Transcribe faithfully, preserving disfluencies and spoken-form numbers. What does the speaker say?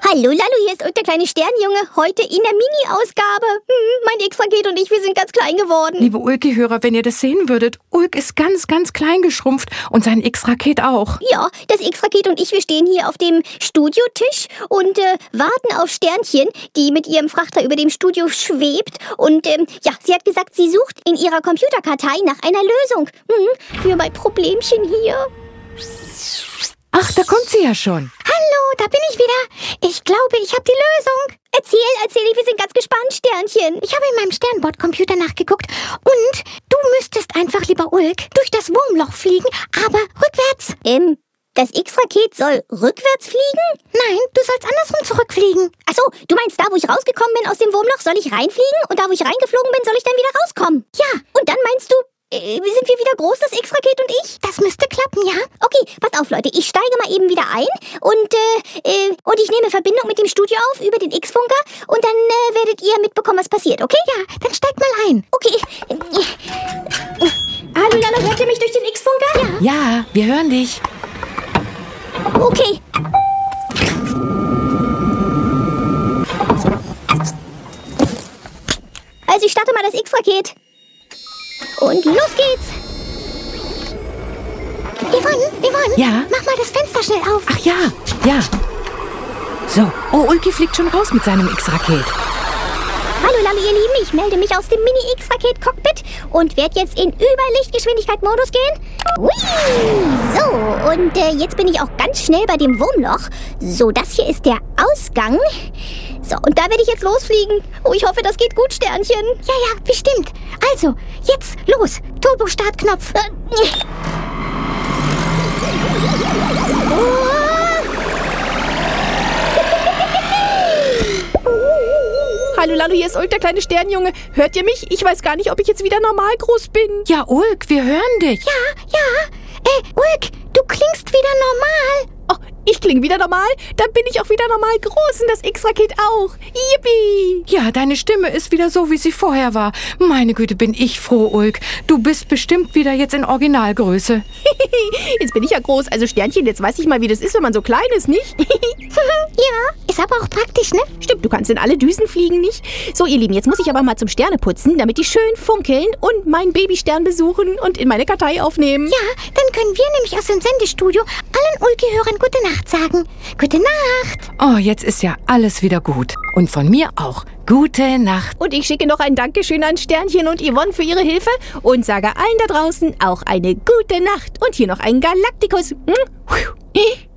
Hallo Lalo, hier ist der kleine Sternjunge, heute in der Mini-Ausgabe. Hm, mein X-Raket und ich, wir sind ganz klein geworden. Liebe Ulki-Hörer, wenn ihr das sehen würdet, Ulk ist ganz, ganz klein geschrumpft und sein X-Raket auch. Ja, das X-Raket und ich, wir stehen hier auf dem Studiotisch und äh, warten auf Sternchen, die mit ihrem Frachter über dem Studio schwebt. Und ähm, ja, sie hat gesagt, sie sucht in ihrer Computerkartei nach einer Lösung. Hm, für mein Problemchen hier. Ach, da kommt sie ja schon. Hallo, da bin ich wieder. Ich glaube, ich habe die Lösung. Erzähl, erzähl, wir sind ganz gespannt, Sternchen. Ich habe in meinem Sternbord-Computer nachgeguckt und du müsstest einfach, lieber Ulk, durch das Wurmloch fliegen, aber rückwärts. Ähm, das X-Raket soll rückwärts fliegen? Nein, du sollst andersrum zurückfliegen. Achso, du meinst, da wo ich rausgekommen bin aus dem Wurmloch, soll ich reinfliegen und da wo ich reingeflogen bin, soll ich dann wieder rauskommen? Ja. Und dann meinst du, äh, sind wir wieder groß, das X-Raket und ich? Das müsste klappen, ja. Okay, pass auf, Leute, ich steige mal eben wieder ein und, äh, äh, und ich nehme Verbindung mit dem Studio auf über den X-Funker und dann äh, werdet ihr mitbekommen, was passiert, okay? Ja, dann steig mal ein. Okay. Hallo, Lalo, hört ihr mich durch den X-Funker? Ja. Ja, wir hören dich. Okay. Also ich starte mal das X-Raket. Und los geht's. Yvonne, Yvonne, Ja? mach mal das Fenster schnell auf. Ach ja, ja. So, oh, Ulki fliegt schon raus mit seinem X-Raket. Hallo Lalo, ihr Lieben, ich melde mich aus dem Mini-X-Raket-Cockpit und werde jetzt in Überlichtgeschwindigkeit-Modus gehen. Hui! So, und äh, jetzt bin ich auch ganz schnell bei dem Wurmloch. So, das hier ist der Ausgang. So, und da werde ich jetzt losfliegen. Oh, ich hoffe, das geht gut, Sternchen. Ja, ja, bestimmt. Also, jetzt los. Turbo-Startknopf. Äh, oh. Hallo Lalo, hier ist Ulk, der kleine Sternjunge. Hört ihr mich? Ich weiß gar nicht, ob ich jetzt wieder normal groß bin. Ja, Ulk, wir hören dich. Ja, ja. Äh, Ulk, du klingst wieder normal. Oh, ich klinge wieder normal? Dann bin ich auch wieder normal groß und das X-Raket auch. Yippie! Ja, deine Stimme ist wieder so, wie sie vorher war. Meine Güte, bin ich froh, Ulk. Du bist bestimmt wieder jetzt in Originalgröße. Jetzt bin ich ja groß. Also Sternchen, jetzt weiß ich mal, wie das ist, wenn man so klein ist, nicht? Ja, ist aber auch praktisch, ne? Stimmt, du kannst in alle Düsen fliegen, nicht? So, ihr Lieben, jetzt muss ich aber mal zum Sterneputzen, damit die schön funkeln und meinen Babystern besuchen und in meine Kartei aufnehmen. Ja, dann können wir nämlich aus dem Sendestudio allen Ulki-Hörern gute Nacht sagen. Gute Nacht. Oh, jetzt ist ja alles wieder gut. Und von mir auch. Gute Nacht. Und ich schicke noch ein Dankeschön an Sternchen und Yvonne für ihre Hilfe und sage allen da draußen auch eine gute Nacht. Und hier noch ein Galaktikus. Hm?